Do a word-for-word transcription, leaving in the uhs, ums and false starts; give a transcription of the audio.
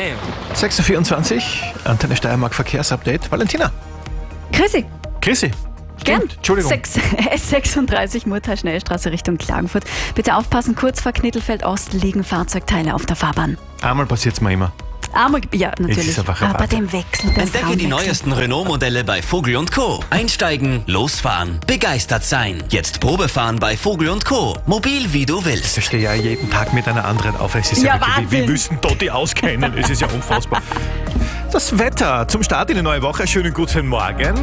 Damn. sechs Uhr vierundzwanzig, Antenne Steiermark Verkehrsupdate. Valentina. Chrissy. Chrissy. Gern. Stimmt, Entschuldigung. S sechsunddreißig Murtal-Schnellstraße Richtung Klagenfurt. Bitte aufpassen, kurz vor Knittelfeld Ost liegen Fahrzeugteile auf der Fahrbahn. Einmal passiert es mir immer. Arme, ja, natürlich. ist einfach ein Aber Wahnsinn. dem Wechsel, das Entdecke die neuesten Renault-Modelle bei Vogel und Co. Einsteigen, losfahren, begeistert sein. Jetzt Probefahren bei Vogel und Co. Mobil wie du willst. Ich stehe ja jeden Tag mit einer anderen auf. Es ist ja, Ja, wirklich, wie, wie Wahnsinn. müssen dort die auskennen? Es ist ja unfassbar. Das Wetter zum Start in die neue Woche. Schönen guten Morgen.